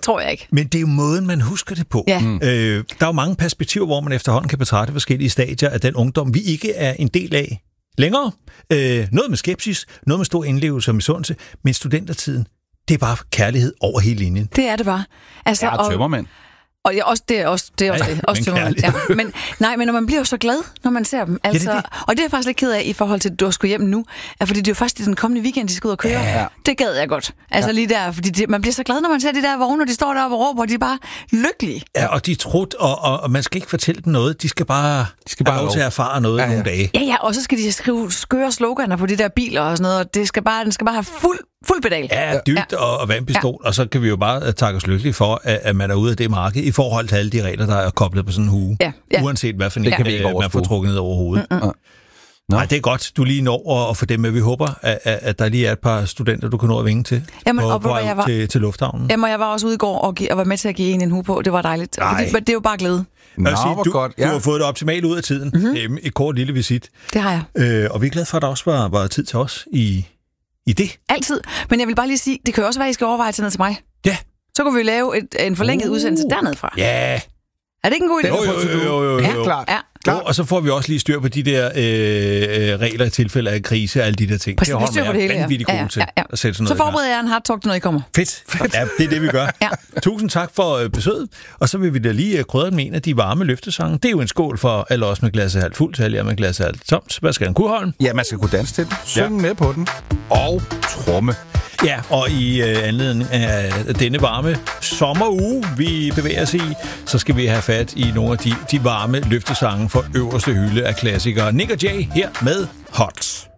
tror jeg ikke. Men det er jo måden, man husker det på. Ja. Der er jo mange perspektiver, hvor man efterhånden kan betragte forskellige stadier af den ungdom, vi ikke er en del af længere. Noget med skepsis, noget med stor indlevelse og misundelse, men studentertiden, det er bare kærlighed over hele linjen. Det er det bare. Altså, Ja, tømmermænd. Og det er også det. Også tømmermænd. Ja. Men når man bliver jo så glad, når man ser dem. Altså, det. Og det er jeg faktisk lidt ked af i forhold til, at du skal hjem nu. Fordi det er jo først i den kommende weekend, de skal ud og køre. Ja. Det gad jeg godt. Altså lige der, fordi man bliver så glad, når man ser de der vogne, og de står deroppe og råber, og de er bare lykkelige. Ja, og de er trudt, og man skal ikke fortælle dem noget. De skal bare have lov til at erfare noget nogle dage. Ja, og så skal de skrive skøre sloganer på de der biler og sådan noget, og den skal bare have fuld pedal. Ja, dybt og vandpistol, og så kan vi jo bare takke os lykkelige for, at man er ude af det marked i forhold til alle de regler, der er koblet på sådan en hue. Ja. Uanset hvad for man får trukket ned over hovedet. Nej, det er godt, du lige når at få dem med. Vi håber, at der lige er et par studenter, du kan nå at vinge til til lufthavnen. Jamen, jeg var også ude i går og var med til at give en hue på. Det var dejligt. Det er jo bare glæde. Du har fået det optimalt ud af tiden. Et kort lille visit. Det har jeg. Og vi er glade for, at der også var tid til os i det. Altid. Men jeg vil bare lige sige, det kan jo også være, at I skal overveje til noget til mig. Ja. Så kunne vi lave en forlænget udsendelse dernede fra. Ja. Er det ikke en god idé? Jo. Ja, klart. Ja. Og så får vi også lige styr på de der regler i tilfælde af krise og alle de der ting. Præcis, det holder jeg vanvittigt god til at sætte sådan noget. Så forbereder jeg en hard talk, når I kommer. Fedt. Ja, det er det, vi gør. Tusind tak for besøget. Og så vil vi da lige krydre med en af de varme løftesange. Det er jo en skål for alle os med glasset halvt fuldt, alle jer med glasset halvt tomt. Hvad skal den kunne holde? Ja, man skal kunne danse til den, synge med på den og tromme. Ja, og i anledning af denne varme sommeruge, vi bevæger os i, så skal vi have fat i nogle af de varme løftesange for øverste hylde af klassikere. Nick og Jay her med Hot.